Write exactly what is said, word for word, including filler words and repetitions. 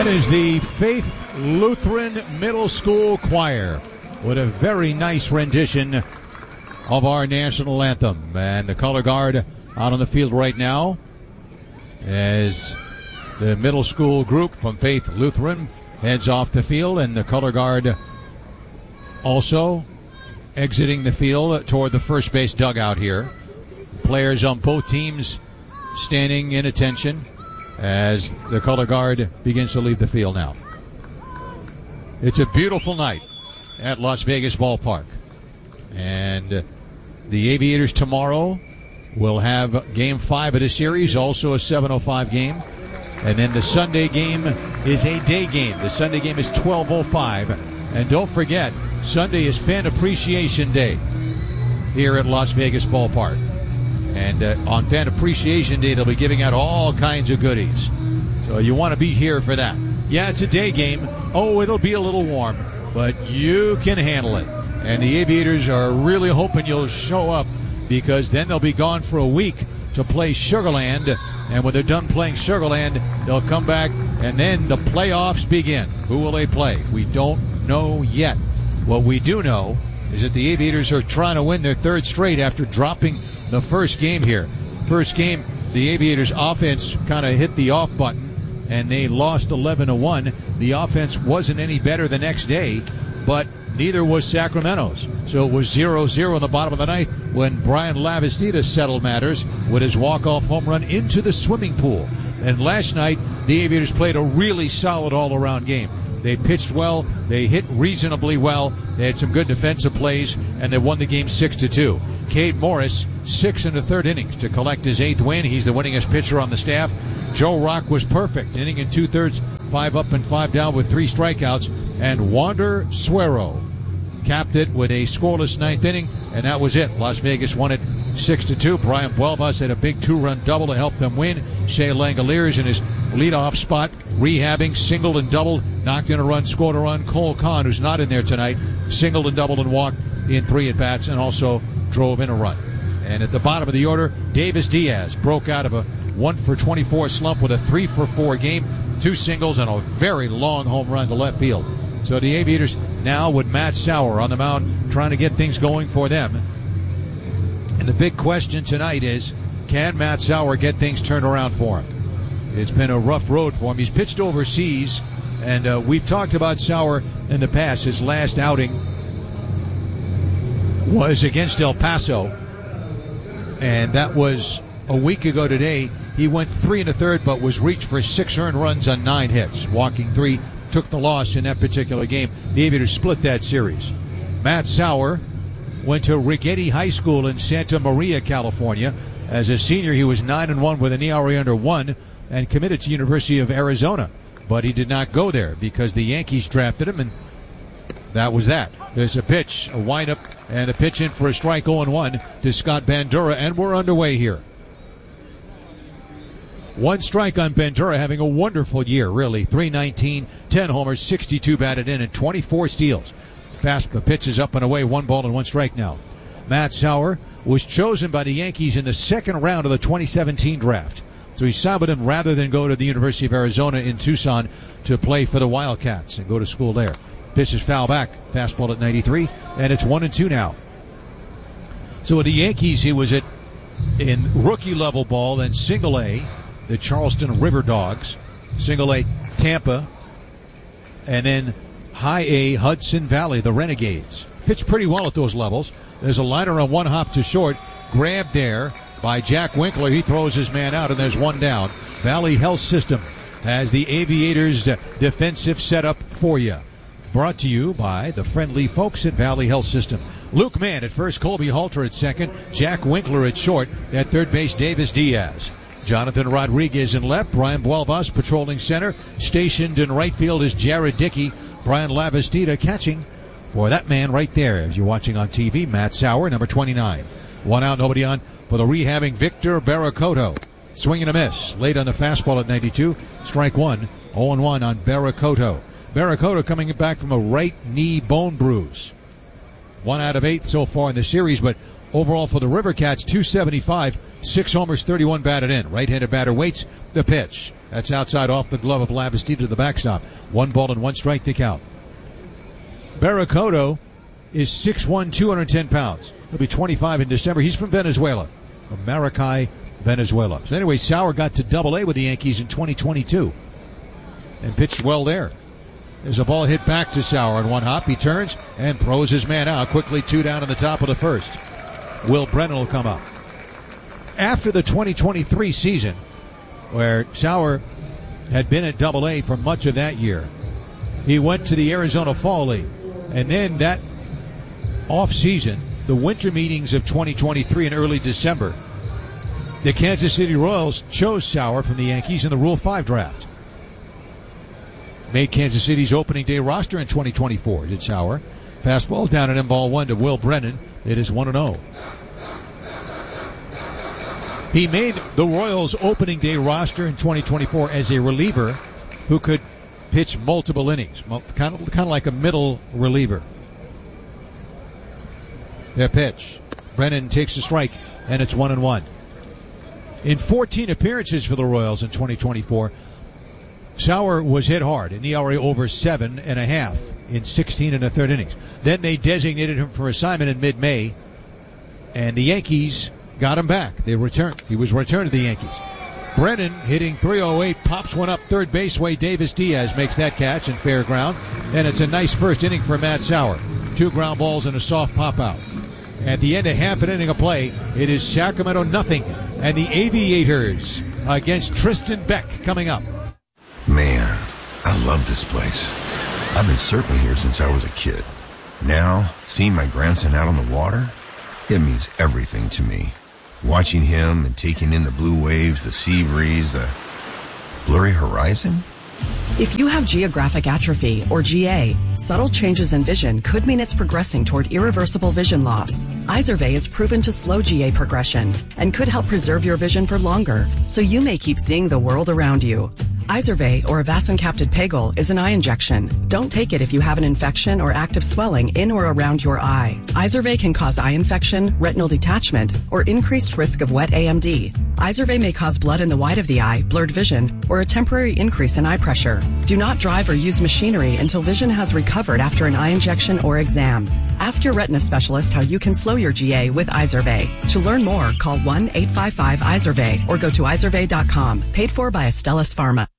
That is the Faith Lutheran Middle School Choir with a very nice rendition of our national anthem. And the color guard out on the field right now as the middle school group from Faith Lutheran heads off the field, and the color guard also exiting the field toward the first base dugout here. Players on both teams standing in attention as the color guard begins to leave the field now. It's a beautiful night at Las Vegas Ballpark. And the Aviators tomorrow will have game five of the series, also a seven oh five game. And then the Sunday game is a day game. The Sunday game is twelve oh five. And don't forget, Sunday is Fan Appreciation Day here at Las Vegas Ballpark. And uh, on Fan Appreciation Day, they'll be giving out all kinds of goodies. So you want to be here for that. Yeah, it's a day game. Oh, it'll be a little warm, but you can handle it. And the Aviators are really hoping you'll show up, because then they'll be gone for a week to play Sugarland. And when they're done playing Sugarland, they'll come back, and then the playoffs begin. Who will they play? We don't know yet. What we do know is that the Aviators are trying to win their third straight after dropping the first game here. First game, the Aviators offense kind of hit the off button, and they lost eleven to one. The offense wasn't any better the next day, but neither was Sacramento's. So it was zero zero in the bottom of the ninth when Brian Lavastida settled matters with his walk-off home run into the swimming pool. And last night, the Aviators played a really solid all-around game. They pitched well, they hit reasonably well, they had some good defensive plays, and they won the game six to two. Cade Morris, six in the third innings to collect his eighth win. He's the winningest pitcher on the staff. Joe Rock was perfect, inning and two-thirds, five up and five down with three strikeouts. And Wander Suero capped it with a scoreless ninth inning, and that was it. Las Vegas won it six to two. Brian Buelvas had a big two-run double to help them win. Shea Langoliers in his leadoff spot, rehabbing, singled and doubled, knocked in a run, scored a run. Cole Kahn, who's not in there tonight, singled and doubled and walked in three at-bats, and also drove in a run. And at the bottom of the order, Davis Diaz broke out of a one for twenty-four slump with a three for four game, two singles, and a very long home run to left field. So the Aviators now with Matt Sauer on the mound trying to get things going for them. And the big question tonight is, can Matt Sauer get things turned around for him? It's been a rough road for him. He's pitched overseas, and uh, we've talked about Sauer in the past. His last outing was against El Paso, and that was a week ago today. He went three and a third, but was reached for six earned runs on nine hits, walking three, took the loss in that particular game. The Aviators split that series. Matt Sauer went to Righetti High School in Santa Maria, California. As a senior, he was nine and one with an E R A under one and committed to University of Arizona. But he did not go there because the Yankees drafted him, and that was that. There's a pitch, a windup, and a pitch in for a strike, oh and one to Scott Bandura, and we're underway here. One strike on Bandura, having a wonderful year, really. three nineteen, ten homers, sixty-two batted in, and twenty-four steals. Fast pitch is up and away, one ball and one strike now. Matt Sauer was chosen by the Yankees in the second round of the twenty seventeen draft. So he signed with him rather than go to the University of Arizona in Tucson to play for the Wildcats and go to school there. Pitch is foul back, fastball at ninety-three, and it's one and two now. So with the Yankees, he was at in rookie level ball, then single A, the Charleston River Dogs, single A Tampa, and then high A Hudson Valley, the Renegades. Pitched pretty well at those levels. There's a liner on one hop to short, grabbed there by Jack Winkler. He throws his man out, and there's one down. Valley Health System has the Aviators defensive setup for you. Brought to you by the friendly folks at Valley Health System. Luke Mann at first, Colby Halter at second, Jack Winkler at short, at third base Davis Diaz. Jonathan Rodriguez in left, Brian Buelvas patrolling center. Stationed in right field is Jared Dickey. Brian Lavastida catching for that man right there. As you're watching on T V, Matt Sauer, number twenty-nine. One out, nobody on for the rehabbing Victor Barracoto. Swing and a miss. Late on the fastball at ninety-two. Strike one. oh and one on Barracoto. Barracoto coming back from a right knee bone bruise. One out of eight so far in the series, but overall for the River Cats, two seventy-five, six homers, thirty-one batted in. Right-handed batter waits the pitch. That's outside off the glove of Labastida to the backstop. One ball and one strike to count. Barracoto is six one, two hundred ten pounds. He'll be twenty-five in December. He's from Venezuela, from Maracay, Venezuela. So anyway, Sauer got to double A with the Yankees in twenty twenty-two and pitched well there. There's a ball hit back to Sauer on one hop. He turns and throws his man out. Quickly two down in the top of the first. Will Brennan will come up. After the twenty twenty-three season, where Sauer had been at double A for much of that year, he went to the Arizona Fall League. And then that off-season, the winter meetings of twenty twenty-three in early December, the Kansas City Royals chose Sauer from the Yankees in the Rule five draft. Made Kansas City's opening day roster in twenty twenty-four, did Sauer. Fastball down at M ball one to Will Brennan. It is one and oh. He made the Royals opening day roster in twenty twenty-four as a reliever who could pitch multiple innings, kind of, kind of like a middle reliever. Their pitch. Brennan takes a strike, and it's one and one. In fourteen appearances for the Royals in twenty twenty-four, Sauer was hit hard, an E R A over seven and a half in sixteen and a third innings. Then they designated him for assignment in mid-May, and the Yankees got him back. They returned. He was returned to the Yankees. Brennan hitting three oh eight, pops one up third base way. Davis Diaz makes that catch in fair ground, and it's a nice first inning for Matt Sauer. Two ground balls and a soft pop out. At the end of half an inning of play, it is Sacramento nothing, and the Aviators against Tristan Beck coming up. Man, I love this place. I've been surfing here since I was a kid. Now, seeing my grandson out on the water, it means everything to me. Watching him and taking in the blue waves, the sea breeze, the blurry horizon. If you have geographic atrophy, or G A, subtle changes in vision could mean it's progressing toward irreversible vision loss. Izervay is proven to slow G A progression and could help preserve your vision for longer, so you may keep seeing the world around you. Izervay, or avacincaptad pegol, is an eye injection. Don't take it if you have an infection or active swelling in or around your eye. Izervay can cause eye infection, retinal detachment, or increased risk of wet A M D. Izervay may cause blood in the white of the eye, blurred vision, or a temporary increase in eye pressure. Do not drive or use machinery until vision has recovered after an eye injection or exam. Ask your retina specialist how you can slow your G A with Izervay. To learn more, call one eight five five Izervay or go to izervay dot com. Paid for by Astellas Pharma.